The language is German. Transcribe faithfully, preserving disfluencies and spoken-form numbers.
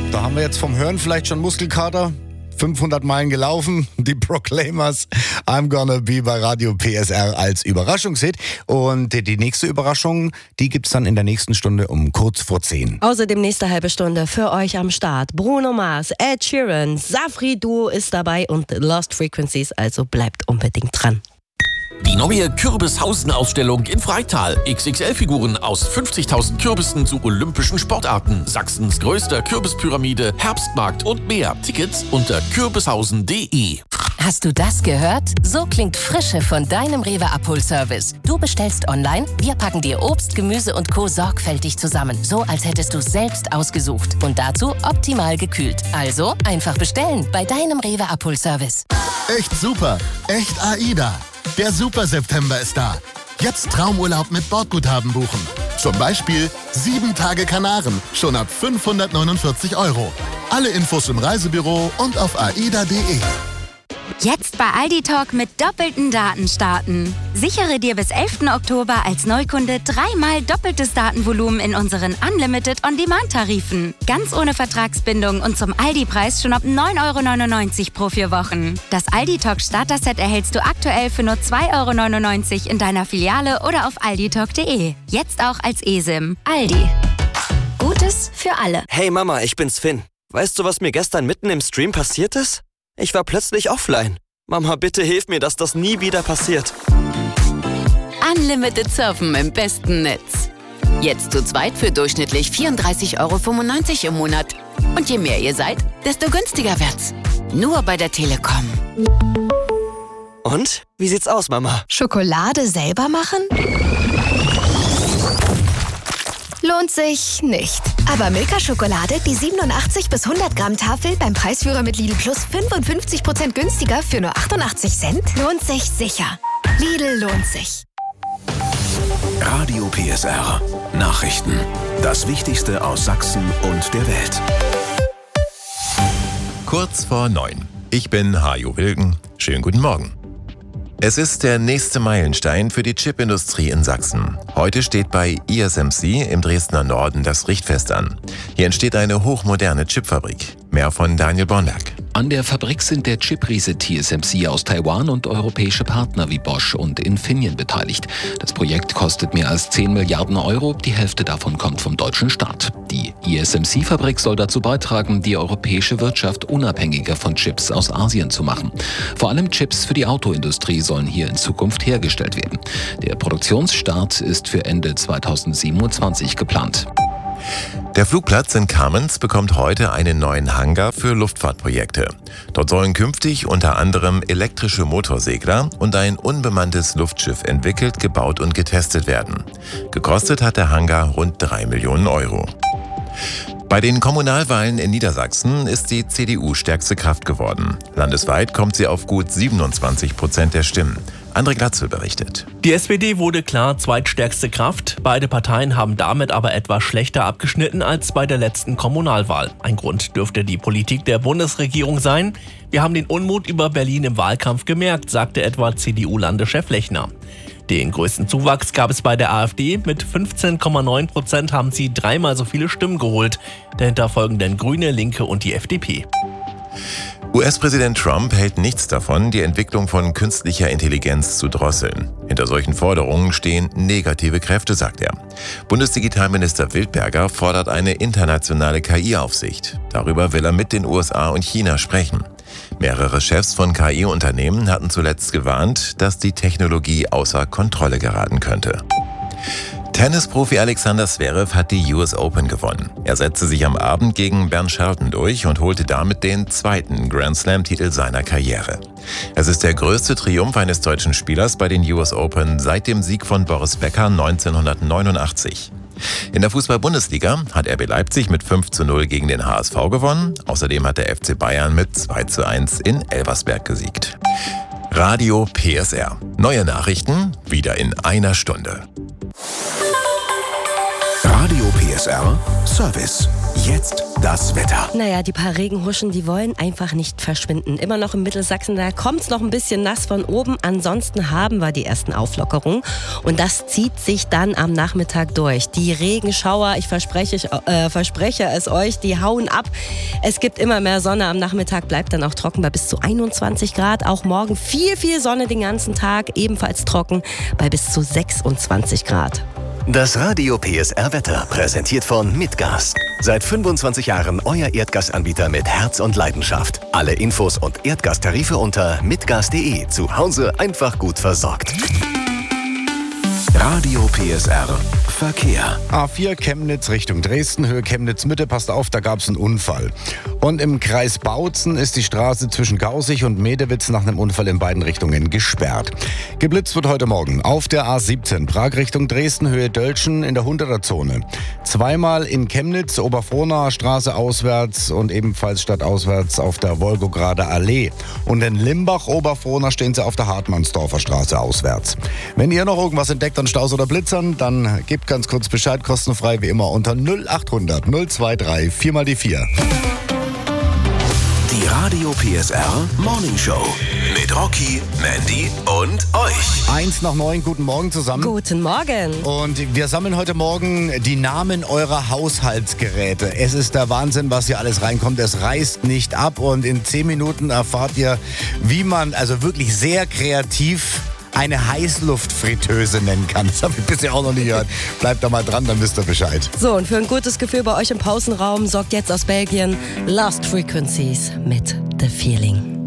Da haben wir jetzt vom Hören vielleicht schon Muskelkater. fünfhundert Meilen gelaufen, die Proclaimers, I'm Gonna Be bei Radio P S R als Überraschungshit. Und die nächste Überraschung, die gibt's dann in der nächsten Stunde um kurz vor zehn. Außerdem nächste halbe Stunde für euch am Start Bruno Mars, Ed Sheeran, Safri Duo ist dabei und Lost Frequencies, also bleibt unbedingt dran. Die neue Kürbishausen-Ausstellung in Freital. X X L-Figuren aus fünfzigtausend Kürbissen zu olympischen Sportarten. Sachsens größter Kürbispyramide, Herbstmarkt und mehr. Tickets unter kürbishausen punkt de. Hast du das gehört? So klingt Frische von deinem Rewe-Abholservice. Du bestellst online, wir packen dir Obst, Gemüse und Co. sorgfältig zusammen. So, als hättest du selbst ausgesucht. Und dazu optimal gekühlt. Also einfach bestellen bei deinem Rewe-Abholservice. Echt super. Echt AIDA. Der Super September ist da. Jetzt Traumurlaub mit Bordguthaben buchen. Zum Beispiel sieben Tage Kanaren, schon ab fünfhundertneunundvierzig Euro. Alle Infos im Reisebüro und auf aida punkt de. Jetzt bei Aldi Talk mit doppelten Daten starten. Sichere dir bis elften Oktober als Neukunde dreimal doppeltes Datenvolumen in unseren Unlimited On-Demand-Tarifen. Ganz ohne Vertragsbindung und zum Aldi-Preis schon ab neun Euro neunundneunzig pro vier Wochen. Das Aldi Talk Starter-Set erhältst du aktuell für nur zwei Euro neunundneunzig in deiner Filiale oder auf aldi talk punkt de. Jetzt auch als eSIM. Aldi. Gutes für alle. Hey Mama, ich bin's Finn. Weißt du, was mir gestern mitten im Stream passiert ist? Ich war plötzlich offline. Mama, bitte hilf mir, dass das nie wieder passiert. Unlimited Surfen im besten Netz. Jetzt zu zweit für durchschnittlich vierunddreißig Euro fünfundneunzig im Monat. Und je mehr ihr seid, desto günstiger wird's. Nur bei der Telekom. Und? Wie sieht's aus, Mama? Schokolade selber machen? Lohnt sich nicht. Aber Milka-Schokolade, die siebenundachtzig bis hundert Gramm Tafel beim Preisführer mit Lidl Plus fünfundfünfzig Prozent günstiger für nur achtundachtzig Cent, lohnt sich sicher. Lidl lohnt sich. Radio P S R. Nachrichten. Das Wichtigste aus Sachsen und der Welt. Kurz vor neun. Ich bin Hajo Wilken. Schönen guten Morgen. Es ist der nächste Meilenstein für die Chipindustrie in Sachsen. Heute steht bei I S M C im Dresdner Norden das Richtfest an. Hier entsteht eine hochmoderne Chipfabrik. Mehr von Daniel Bornberg. An der Fabrik sind der Chipriese T S M C aus Taiwan und europäische Partner wie Bosch und Infineon beteiligt. Das Projekt kostet mehr als zehn Milliarden Euro, die Hälfte davon kommt vom deutschen Staat. Die I S M C-Fabrik soll dazu beitragen, die europäische Wirtschaft unabhängiger von Chips aus Asien zu machen. Vor allem Chips für die Autoindustrie sollen hier in Zukunft hergestellt werden. Der Produktionsstart ist für Ende zweitausendsiebenundzwanzig geplant. Der Flugplatz in Kamenz bekommt heute einen neuen Hangar für Luftfahrtprojekte. Dort sollen künftig unter anderem elektrische Motorsegler und ein unbemanntes Luftschiff entwickelt, gebaut und getestet werden. Gekostet hat der Hangar rund drei Millionen Euro. Bei den Kommunalwahlen in Niedersachsen ist die C D U stärkste Kraft geworden. Landesweit kommt sie auf gut siebenundzwanzig Prozent der Stimmen. André Glatzel berichtet. Die S P D wurde klar zweitstärkste Kraft. Beide Parteien haben damit aber etwas schlechter abgeschnitten als bei der letzten Kommunalwahl. Ein Grund dürfte die Politik der Bundesregierung sein. Wir haben den Unmut über Berlin im Wahlkampf gemerkt, sagte etwa C D U-Landeschef Lechner. Den größten Zuwachs gab es bei der AfD. Mit fünfzehn Komma neun Prozent haben sie dreimal so viele Stimmen geholt. Dahinter folgen dann Grüne, Linke und die F D P. U S-Präsident Trump hält nichts davon, die Entwicklung von künstlicher Intelligenz zu drosseln. Hinter solchen Forderungen stehen negative Kräfte, sagt er. Bundesdigitalminister Wildberger fordert eine internationale K I-Aufsicht. Darüber will er mit den U S A und China sprechen. Mehrere Chefs von K I-Unternehmen hatten zuletzt gewarnt, dass die Technologie außer Kontrolle geraten könnte. Tennisprofi Alexander Zverev hat die U S Open gewonnen. Er setzte sich am Abend gegen Bernd Shelton durch und holte damit den zweiten Grand Slam-Titel seiner Karriere. Es ist der größte Triumph eines deutschen Spielers bei den U S Open seit dem Sieg von Boris Becker neunzehnhundertneunundachtzig. In der Fußball-Bundesliga hat R B Leipzig mit fünf zu null gegen den H S V gewonnen. Außerdem hat der F C Bayern mit zwei zu eins in Elversberg gesiegt. Radio P S R. Neue Nachrichten wieder in einer Stunde. Radio P S R Service. Jetzt das Wetter. Naja, die paar Regenhuschen, die wollen einfach nicht verschwinden. Immer noch in Mittelsachsen, da kommt es noch ein bisschen nass von oben. Ansonsten haben wir die ersten Auflockerungen. Und das zieht sich dann am Nachmittag durch. Die Regenschauer, ich verspreche, ich, äh, verspreche es euch, die hauen ab. Es gibt immer mehr Sonne. Am Nachmittag bleibt dann auch trocken bei bis zu einundzwanzig Grad. Auch morgen viel, viel Sonne den ganzen Tag. Ebenfalls trocken bei bis zu sechsundzwanzig Grad. Das Radio P S R Wetter präsentiert von Mitgas. Seit fünfundzwanzig Jahren euer Erdgasanbieter mit Herz und Leidenschaft. Alle Infos und Erdgastarife unter mitgas punkt de. Zu Hause einfach gut versorgt. Radio P S R Verkehr. A vier Chemnitz Richtung Dresden, Höhe Chemnitz-Mitte, passt auf, da gab es einen Unfall. Und im Kreis Bautzen ist die Straße zwischen Gausig und Medewitz nach einem Unfall in beiden Richtungen gesperrt. Geblitzt wird heute Morgen auf der A siebzehn, Prag Richtung Dresden, Höhe Dölschen in der hunderter Zone. Zweimal in Chemnitz, Oberfrohnaer Straße auswärts und ebenfalls stadtauswärts auf der Wolgograder Allee. Und in Limbach, Oberfrohna, stehen sie auf der Hartmannsdorfer Straße auswärts. Wenn ihr noch irgendwas entdeckt an Staus oder Blitzern, dann gebt ganz kurz Bescheid, kostenfrei wie immer unter null achthundert null drei vier mal die vier. Die Radio P S R Morning Show mit Rocky, Mandy und euch. Eins nach neun, guten Morgen zusammen. Guten Morgen. Und wir sammeln heute Morgen die Namen eurer Haushaltsgeräte. Es ist der Wahnsinn, was hier alles reinkommt. Es reißt nicht ab und in zehn Minuten erfahrt ihr, wie man also wirklich sehr kreativ eine Heißluftfritteuse nennen kann. Das habe ich bisher auch noch nie gehört. Bleibt da mal dran, dann wisst ihr Bescheid. So, und für ein gutes Gefühl bei euch im Pausenraum sorgt jetzt aus Belgien Lost Frequencies mit The Feeling.